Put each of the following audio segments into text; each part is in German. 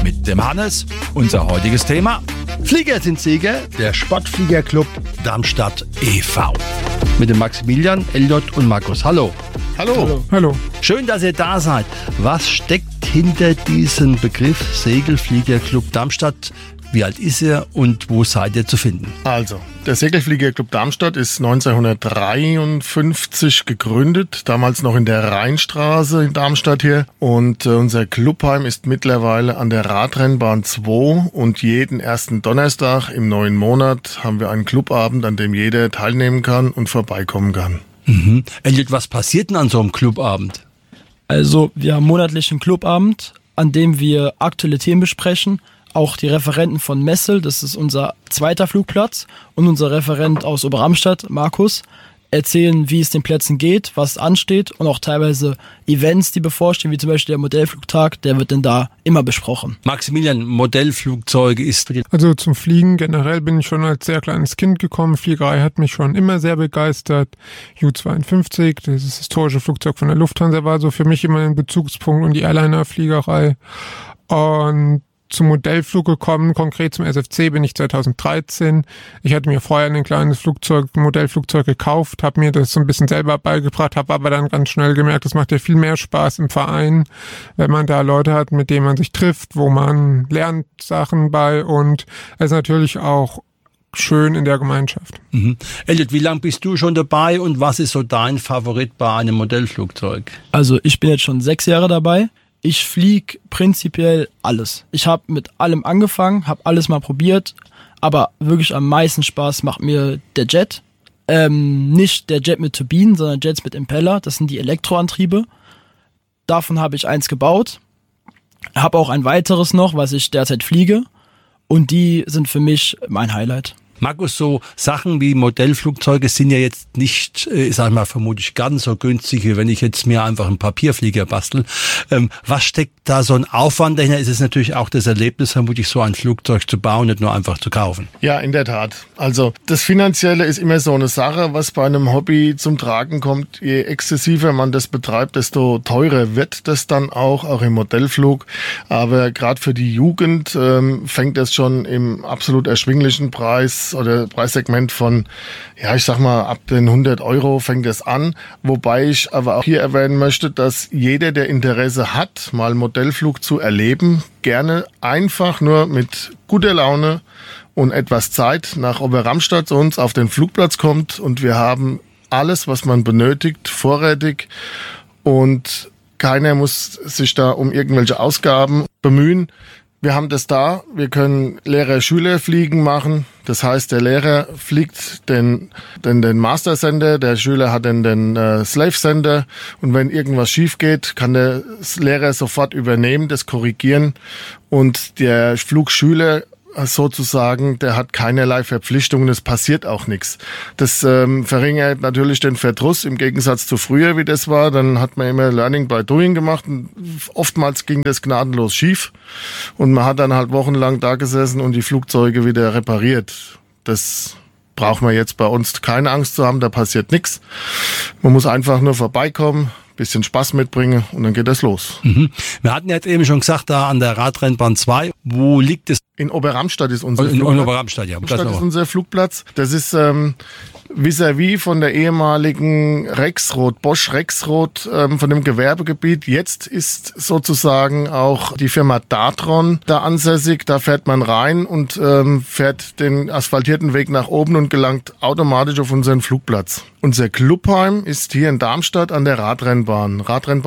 mit dem Hannes. Unser heutiges Thema: Flieger sind Sieger, der Sportfliegerclub Darmstadt e.V. Mit dem Maximilian, Elliot und Markus. Hallo. Hallo. Schön, dass ihr da seid. Was steckt hinter diesem Begriff Segelfliegerclub Darmstadt? Wie alt ist er und wo seid ihr zu finden? Also, der Segelfliegerclub Darmstadt ist 1953 gegründet, damals noch in der Rheinstraße in Darmstadt hier. Und unser Clubheim ist mittlerweile an der Radrennbahn 2 und jeden ersten Donnerstag im neuen Monat haben wir einen Clubabend, an dem jeder teilnehmen kann und vorbeikommen kann. Elliot, was passiert denn an so einem Clubabend? Also, wir haben monatlich einen Clubabend, an dem wir aktuelle Themen besprechen. Auch die Referenten von Messel, das ist unser zweiter Flugplatz, und unser Referent aus Oberamstadt, Markus, erzählen, wie es den Plätzen geht, was ansteht und auch teilweise Events, die bevorstehen, wie zum Beispiel der Modellflugtag, der wird dann da immer besprochen. Maximilian, Modellflugzeuge ist... Also zum Fliegen generell bin ich schon als sehr kleines Kind gekommen. Fliegerei hat mich schon immer sehr begeistert. Ju-52, das historische Flugzeug von der Lufthansa, war so für mich immer ein Bezugspunkt und die Airliner-Fliegerei. Und zum Modellflug gekommen, konkret zum SFC, bin ich 2013. Ich hatte mir vorher ein kleines Modellflugzeug gekauft, habe mir das so ein bisschen selber beigebracht, habe aber dann ganz schnell gemerkt, es macht ja viel mehr Spaß im Verein, wenn man da Leute hat, mit denen man sich trifft, wo man lernt Sachen bei, und es ist natürlich auch schön in der Gemeinschaft. Elliot, wie lange bist du schon dabei und was ist so dein Favorit bei einem Modellflugzeug? Also ich bin jetzt schon 6 Jahre dabei. Ich fliege prinzipiell alles. Ich habe mit allem angefangen, habe alles mal probiert, aber wirklich am meisten Spaß macht mir der Jet. Nicht der Jet mit Turbinen, sondern Jets mit Impeller. Das sind die Elektroantriebe. Davon habe ich eins gebaut. Habe auch ein weiteres noch, was ich derzeit fliege. Und die sind für mich mein Highlight. Markus, so Sachen wie Modellflugzeuge sind ja jetzt nicht, sag mal, vermutlich ganz so günstig, wie wenn ich jetzt mir einfach einen Papierflieger bastel. Was steckt da so ein Aufwand dahinter? Ist es natürlich auch das Erlebnis, vermutlich so ein Flugzeug zu bauen, nicht nur einfach zu kaufen? Ja, in der Tat. Also das Finanzielle ist immer so eine Sache, was bei einem Hobby zum Tragen kommt. Je exzessiver man das betreibt, desto teurer wird das dann auch im Modellflug. Aber gerade für die Jugend fängt es schon im absolut erschwinglichen Preis oder Preissegment von, ja, ich sag mal, ab den 100 € fängt es an. Wobei ich aber auch hier erwähnen möchte, dass jeder, der Interesse hat, mal Modellflug zu erleben, gerne einfach nur mit guter Laune und etwas Zeit nach Oberamstadt zu uns auf den Flugplatz kommt, und wir haben alles, was man benötigt, vorrätig, und keiner muss sich da um irgendwelche Ausgaben bemühen. Wir haben das da, wir können Lehrer-Schüler-Fliegen machen. Das heißt, der Lehrer fliegt den Master-Sender, der Schüler hat den Slave-Sender, und wenn irgendwas schief geht, kann der Lehrer sofort übernehmen, das korrigieren, und der Flugschüler sozusagen, der hat keinerlei Verpflichtungen, es passiert auch nichts. Das verringert natürlich den Verdruss im Gegensatz zu früher, wie das war. Dann hat man immer Learning by Doing gemacht, und oftmals ging das gnadenlos schief, und man hat dann halt wochenlang da gesessen und die Flugzeuge wieder repariert. Das braucht man jetzt bei uns keine Angst zu haben, da passiert nichts. Man muss einfach nur vorbeikommen, bisschen Spaß mitbringen, und dann geht das los. Wir hatten jetzt eben schon gesagt, da an der Radrennbahn 2, wo liegt es? In Oberamstadt ist unser Flugplatz. In Oberamstadt, ja. Oberamstadt ist unser Flugplatz. Das ist vis-à-vis von der ehemaligen Bosch Rexroth, von dem Gewerbegebiet. Jetzt ist sozusagen auch die Firma Datron da ansässig. Da fährt man rein und fährt den asphaltierten Weg nach oben und gelangt automatisch auf unseren Flugplatz. Unser Clubheim ist hier in Darmstadt an der Radrennbahn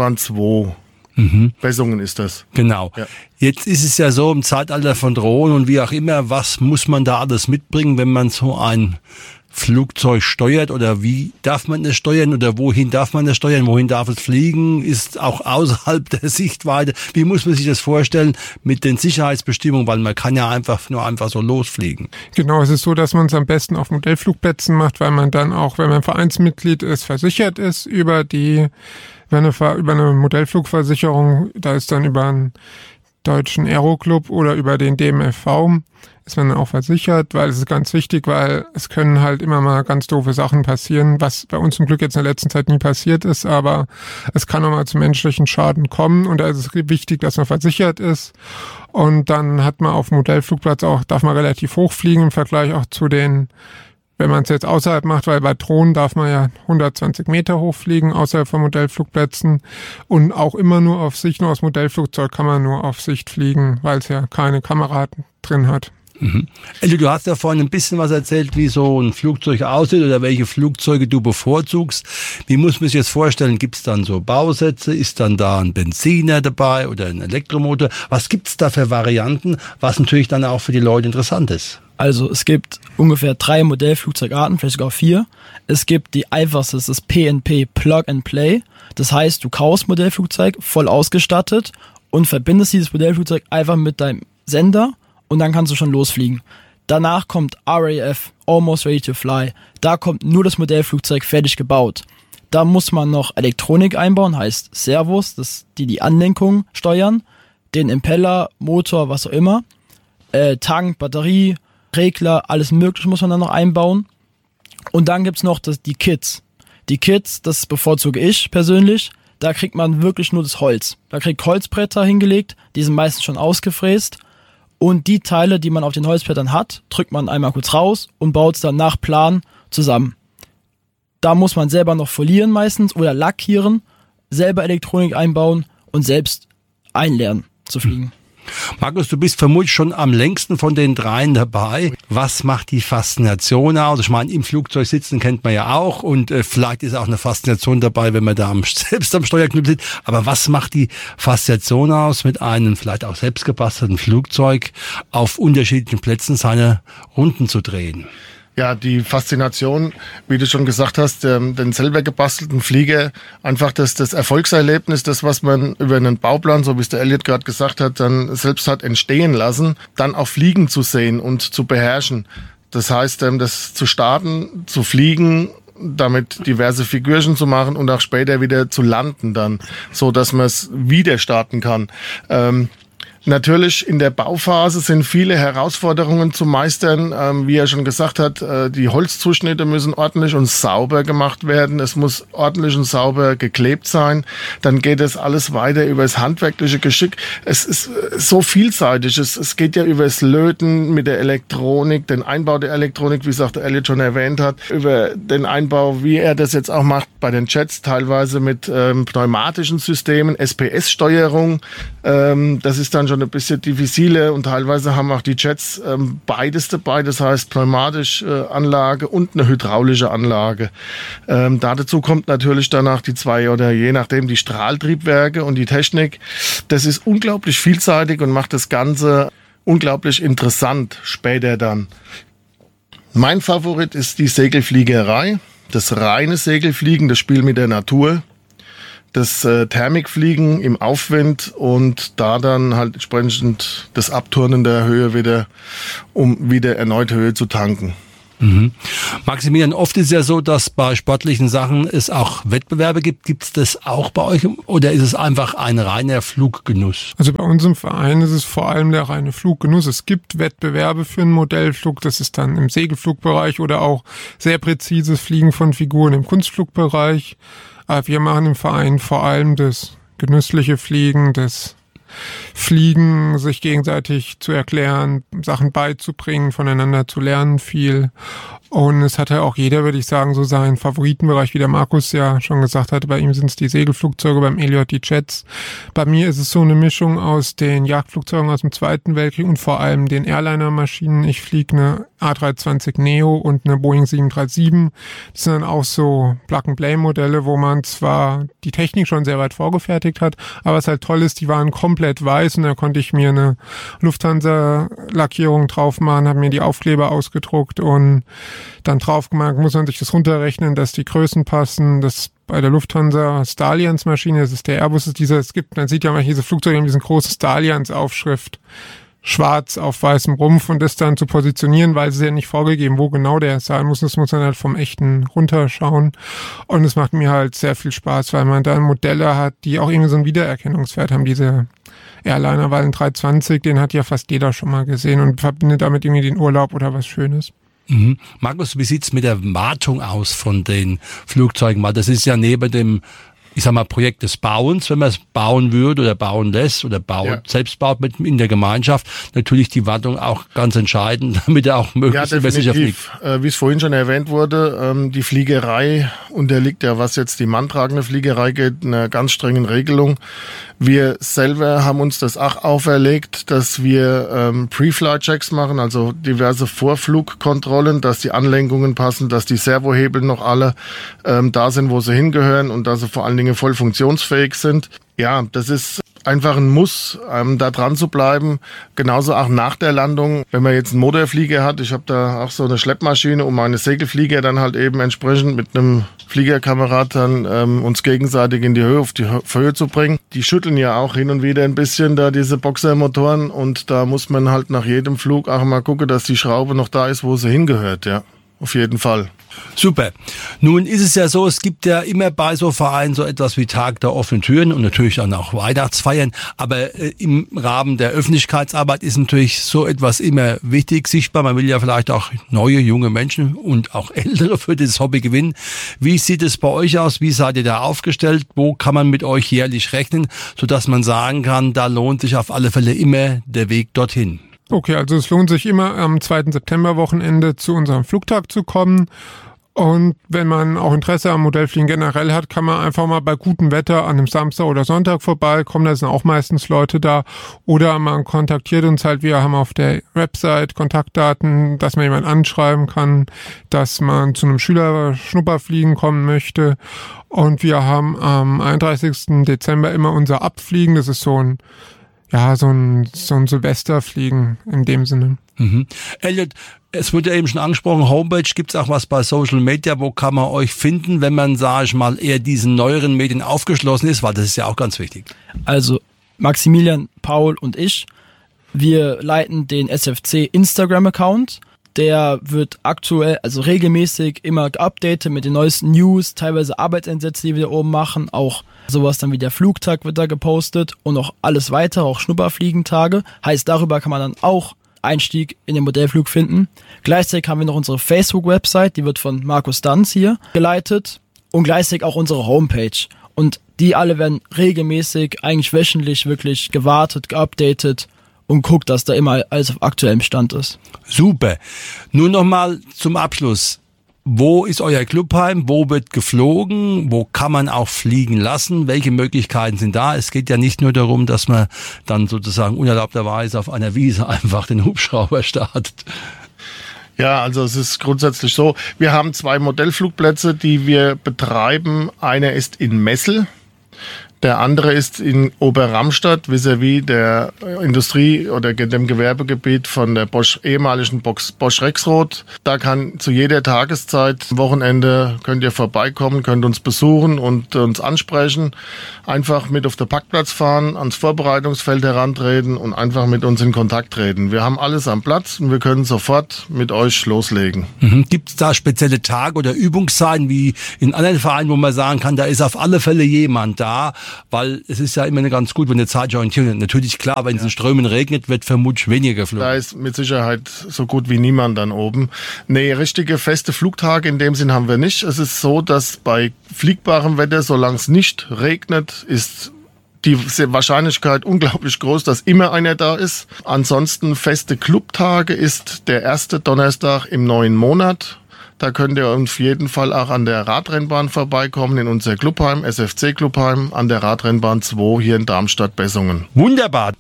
2. Bessungen ist das. Genau. Ja. Jetzt ist es ja so im Zeitalter von Drohnen und wie auch immer, was muss man da alles mitbringen, wenn man so ein Flugzeug steuert, oder wie darf man es steuern oder wohin darf man es steuern, wohin darf es fliegen, ist auch außerhalb der Sichtweite. Wie muss man sich das vorstellen mit den Sicherheitsbestimmungen, weil man kann ja einfach so losfliegen. Genau, es ist so, dass man es am besten auf Modellflugplätzen macht, weil man dann auch, wenn man Vereinsmitglied ist, versichert ist über eine Modellflugversicherung. Da ist dann Deutschen Aeroclub oder über den DMFV ist man auch versichert, weil es ist ganz wichtig, weil es können halt immer mal ganz doofe Sachen passieren, was bei uns zum Glück jetzt in der letzten Zeit nie passiert ist, aber es kann auch mal zu menschlichen Schaden kommen und da ist es wichtig, dass man versichert ist. Und dann hat man auf dem Modellflugplatz auch, darf man relativ hoch fliegen im Vergleich auch zu den, wenn man es jetzt außerhalb macht, weil bei Drohnen darf man ja 120 Meter hochfliegen außerhalb von Modellflugplätzen und auch immer nur auf Sicht, nur aus Modellflugzeug kann man nur auf Sicht fliegen, weil es ja keine Kamera drin hat. Mhm. Elli, du hast ja vorhin ein bisschen was erzählt, wie so ein Flugzeug aussieht oder welche Flugzeuge du bevorzugst. Wie muss man sich das vorstellen? Gibt es dann so Bausätze? Ist dann da ein Benziner dabei oder ein Elektromotor? Was gibt es da für Varianten, was natürlich dann auch für die Leute interessant ist? Also es gibt ungefähr 3 Modellflugzeugarten, vielleicht sogar 4. Es gibt die einfachste, das ist PNP, Plug and Play. Das heißt, du kaufst Modellflugzeug voll ausgestattet und verbindest dieses Modellflugzeug einfach mit deinem Sender und dann kannst du schon losfliegen. Danach kommt RAF, Almost Ready to Fly. Da kommt nur das Modellflugzeug fertig gebaut. Da muss man noch Elektronik einbauen, heißt Servos, die Anlenkung steuern, den Impeller, Motor, was auch immer, Tank, Batterie, Regler, alles mögliche muss man dann noch einbauen. Und dann gibt's noch die Kits. Die Kits, das bevorzuge ich persönlich, da kriegt man wirklich nur das Holz. Da kriegt Holzbretter hingelegt, die sind meistens schon ausgefräst. Und die Teile, die man auf den Holzbrettern hat, drückt man einmal kurz raus und baut es dann nach Plan zusammen. Da muss man selber noch folieren meistens oder lackieren, selber Elektronik einbauen und selbst einlernen zu fliegen. Markus, du bist vermutlich schon am längsten von den 3 dabei. Was macht die Faszination aus? Ich meine, im Flugzeug sitzen kennt man ja auch und vielleicht ist auch eine Faszination dabei, wenn man da selbst am Steuerknüppel sitzt. Aber was macht die Faszination aus, mit einem vielleicht auch selbst gebastelten Flugzeug auf unterschiedlichen Plätzen seine Runden zu drehen? Ja, die Faszination, wie du schon gesagt hast, den selber gebastelten Flieger, einfach das Erfolgserlebnis, das, was man über einen Bauplan, so wie es der Elliot gerade gesagt hat, dann selbst hat entstehen lassen, dann auch fliegen zu sehen und zu beherrschen. Das heißt, das zu starten, zu fliegen, damit diverse Figürchen zu machen und auch später wieder zu landen dann, so dass man es wieder starten kann. Natürlich in der Bauphase sind viele Herausforderungen zu meistern. Wie er schon gesagt hat, die Holzzuschnitte müssen ordentlich und sauber gemacht werden. Es muss ordentlich und sauber geklebt sein. Dann geht es alles weiter über das handwerkliche Geschick. Es ist so vielseitig. Es geht ja über das Löten mit der Elektronik, den Einbau der Elektronik, wie es auch der Elliot schon erwähnt hat, über den Einbau, wie er das jetzt auch macht bei den Jets, teilweise mit pneumatischen Systemen, SPS-Steuerung. Das ist dann schon ein bisschen diffizile und teilweise haben auch die Jets beides dabei, das heißt pneumatische Anlage und eine hydraulische Anlage. Dazu kommt natürlich danach die 2 oder je nachdem die Strahltriebwerke und die Technik. Das ist unglaublich vielseitig und macht das Ganze unglaublich interessant später dann. Mein Favorit ist die Segelfliegerei, das reine Segelfliegen, das Spiel mit der Natur. Das Thermikfliegen im Aufwind und da dann halt entsprechend das Abturnen der Höhe wieder, um wieder erneut Höhe zu tanken. Mhm. Maximilian, oft ist es ja so, dass bei sportlichen Sachen es auch Wettbewerbe gibt. Gibt es das auch bei euch oder ist es einfach ein reiner Fluggenuss? Also bei uns im Verein ist es vor allem der reine Fluggenuss. Es gibt Wettbewerbe für einen Modellflug, das ist dann im Segelflugbereich oder auch sehr präzises Fliegen von Figuren im Kunstflugbereich. Aber wir machen im Verein vor allem das genüssliche Fliegen, das Fliegen, sich gegenseitig zu erklären, Sachen beizubringen, voneinander zu lernen viel. Und es hat ja auch jeder, würde ich sagen, so seinen Favoritenbereich, wie der Markus ja schon gesagt hatte. Bei ihm sind es die Segelflugzeuge, beim Elliot die Jets. Bei mir ist es so eine Mischung aus den Jagdflugzeugen aus dem Zweiten Weltkrieg und vor allem den Airliner-Maschinen. Ich fliege eine A320 Neo und eine Boeing 737. Das sind dann auch so Plug-and-Play-Modelle, wo man zwar die Technik schon sehr weit vorgefertigt hat, aber was halt toll ist, die waren komplett weiß und da konnte ich mir eine Lufthansa-Lackierung drauf machen, habe mir die Aufkleber ausgedruckt und dann drauf gemacht, muss man sich das runterrechnen, dass die Größen passen. Das bei der Lufthansa Stallions-Maschine, das ist der Airbus, man sieht ja manchmal diese Flugzeuge mit diesen großen Stallions-Aufschrift. schwarz auf weißem Rumpf und das dann zu positionieren, weil es ist ja nicht vorgegeben, wo genau der sein muss. Das muss man halt vom echten runterschauen. Und es macht mir halt sehr viel Spaß, weil man da Modelle hat, die auch irgendwie so einen Wiedererkennungswert haben. Diese Airliner, weil ein 320, den hat ja fast jeder schon mal gesehen und verbindet damit irgendwie den Urlaub oder was Schönes. Mhm. Markus, wie sieht's mit der Wartung aus von den Flugzeugen? Weil das ist ja neben dem, ich sag mal, Projekt des Bauens, wenn man es bauen würde oder bauen lässt oder selbst baut in der Gemeinschaft, natürlich die Wartung auch ganz entscheidend, damit er auch möglichst sicher fliegt. Wie es vorhin schon erwähnt wurde, die Fliegerei unterliegt ja, was jetzt die manntragende Fliegerei geht, einer ganz strengen Regelung. Wir selber haben uns das auch auferlegt, dass wir Pre-Flight-Checks machen, also diverse Vorflugkontrollen, dass die Anlenkungen passen, dass die Servohebel noch alle da sind, wo sie hingehören und dass sie vor allen Dingen voll funktionsfähig sind. Ja, das ist einfach ein Muss, da dran zu bleiben. Genauso auch nach der Landung. Wenn man jetzt einen Motorflieger hat, ich habe da auch so eine Schleppmaschine, um meine Segelflieger dann halt eben entsprechend mit einem Fliegerkamerad dann uns gegenseitig in die Höhe, auf die Höhe zu bringen. Die schütteln ja auch hin und wieder ein bisschen da diese Boxermotoren und da muss man halt nach jedem Flug auch mal gucken, dass die Schraube noch da ist, wo sie hingehört, ja. Auf jeden Fall. Super. Nun ist es ja so, es gibt ja immer bei so Vereinen so etwas wie Tag der offenen Türen und natürlich dann auch Weihnachtsfeiern. Aber im Rahmen der Öffentlichkeitsarbeit ist natürlich so etwas immer wichtig, sichtbar. Man will ja vielleicht auch neue, junge Menschen und auch Ältere für dieses Hobby gewinnen. Wie sieht es bei euch aus? Wie seid ihr da aufgestellt? Wo kann man mit euch jährlich rechnen, sodass man sagen kann, da lohnt sich auf alle Fälle immer der Weg dorthin? Okay, also es lohnt sich immer am 2. September-Wochenende zu unserem Flugtag zu kommen. Und wenn man auch Interesse am Modellfliegen generell hat, kann man einfach mal bei gutem Wetter an einem Samstag oder Sonntag vorbeikommen. Da sind auch meistens Leute da. Oder man kontaktiert uns halt. Wir haben auf der Website Kontaktdaten, dass man jemanden anschreiben kann, dass man zu einem Schülerschnupperfliegen kommen möchte. Und wir haben am 31. Dezember immer unser Abfliegen. Das ist so ein Silvesterfliegen in dem Sinne. Mhm. Elliot, es wurde ja eben schon angesprochen, Homepage, gibt's auch was bei Social Media, wo kann man euch finden, wenn man, sage ich mal, eher diesen neueren Medien aufgeschlossen ist, weil das ist ja auch ganz wichtig. Also Maximilian, Paul und ich, wir leiten den SFC Instagram-Account. Der wird aktuell, also regelmäßig immer geupdatet mit den neuesten News, teilweise Arbeitseinsätze, die wir da oben machen, auch sowas dann wie der Flugtag wird da gepostet und auch alles weitere, auch Schnupperfliegentage. Heißt, darüber kann man dann auch Einstieg in den Modellflug finden. Gleichzeitig haben wir noch unsere Facebook-Website, die wird von Markus Danz hier geleitet und gleichzeitig auch unsere Homepage. Und die alle werden regelmäßig, eigentlich wöchentlich wirklich gewartet, geupdatet und guckt, dass da immer alles auf aktuellem Stand ist. Super. Nur nochmal zum Abschluss. Wo ist euer Clubheim? Wo wird geflogen? Wo kann man auch fliegen lassen? Welche Möglichkeiten sind da? Es geht ja nicht nur darum, dass man dann sozusagen unerlaubterweise auf einer Wiese einfach den Hubschrauber startet. Ja, also es ist grundsätzlich so, wir haben 2 Modellflugplätze, die wir betreiben. Einer ist in Messel. Der andere ist in Oberramstadt, vis-à-vis der Industrie- oder dem Gewerbegebiet von der ehemaligen Bosch Rexroth. Da kann zu jeder Tageszeit, Wochenende, könnt ihr vorbeikommen, könnt uns besuchen und uns ansprechen. Einfach mit auf den Parkplatz fahren, ans Vorbereitungsfeld herantreten und einfach mit uns in Kontakt treten. Wir haben alles am Platz und wir können sofort mit euch loslegen. Gibt es da spezielle Tage oder Übungszeiten wie in anderen Vereinen, wo man sagen kann, da ist auf alle Fälle jemand da? Weil es ist ja immer ganz gut, wenn eine Zeitorientierung ist. Natürlich klar, wenn es in Strömen regnet, wird vermutlich weniger geflogen. Da ist mit Sicherheit so gut wie niemand dann oben. Nee, richtige feste Flugtage in dem Sinn haben wir nicht. Es ist so, dass bei fliegbarem Wetter, solange es nicht regnet, ist die Wahrscheinlichkeit unglaublich groß, dass immer einer da ist. Ansonsten feste Clubtage ist der erste Donnerstag im neuen Monat. Da könnt ihr auf jeden Fall auch an der Radrennbahn vorbeikommen, in unser Clubheim, SFC Clubheim, an der Radrennbahn 2 hier in Darmstadt-Bessungen. Wunderbar.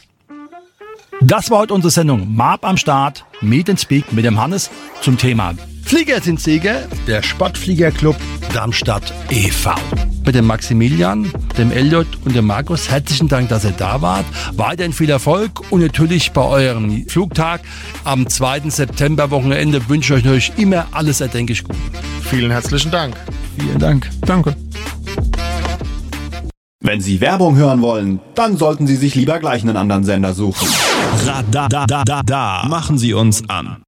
Das war heute unsere Sendung Marb am Start, Meet and Speak mit dem Hannes zum Thema Flieger sind Sieger, der Sportfliegerclub Darmstadt e.V. Mit dem Maximilian, dem Elliot und dem Markus herzlichen Dank, dass ihr da wart. Weiterhin viel Erfolg und natürlich bei eurem Flugtag am 2. September-Wochenende wünsche ich euch immer alles erdenklich gut. Vielen herzlichen Dank. Vielen Dank. Danke. Wenn Sie Werbung hören wollen, dann sollten Sie sich lieber gleich einen anderen Sender suchen. Da machen Sie uns an.